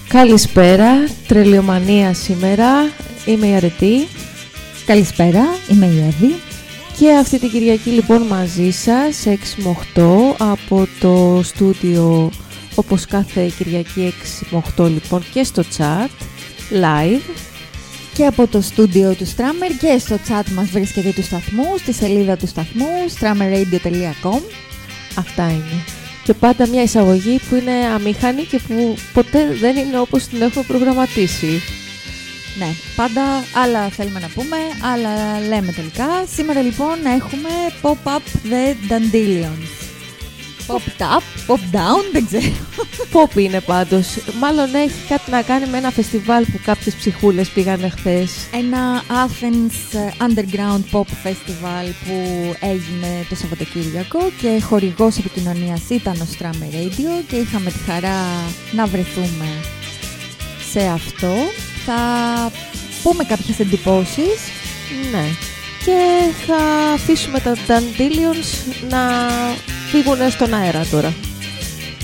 Καλησπέρα, Τρελιομανία σήμερα. Είμαι η Αρετή. Καλησπέρα, είμαι η Εύη. Και αυτή την Κυριακή λοιπόν μαζί σας 6 με 8 από το στούντιο, όπως κάθε Κυριακή 6 με 8 λοιπόν, και στο chat live. Και από το στούντιο του Strammer και στο chat μας βρίσκεται του σταθμού, στη σελίδα του σταθμού strammerradio.com. Αυτά είναι. Και πάντα μια εισαγωγή που είναι αμήχανη και που ποτέ δεν είναι όπως την έχουμε προγραμματίσει. Ναι, πάντα άλλα θέλουμε να πούμε, άλλα λέμε τελικά. Σήμερα λοιπόν έχουμε Pop-Up The Dandelions. Pop up, pop down, δεν ξέρω. Pop είναι πάντως. Μάλλον έχει κάτι να κάνει με ένα φεστιβάλ που κάποιες ψυχούλες πήγανε χθες. Ένα Athens Underground Pop Festival που έγινε το Σαββατοκύριακο και χορηγός επικοινωνίας ήταν ο Strammer Radio και είχαμε τη χαρά να βρεθούμε σε αυτό. Θα πούμε κάποιες εντυπώσεις. Ναι. Και θα αφήσουμε τα Dandelions να φύγουν στον αέρα τώρα.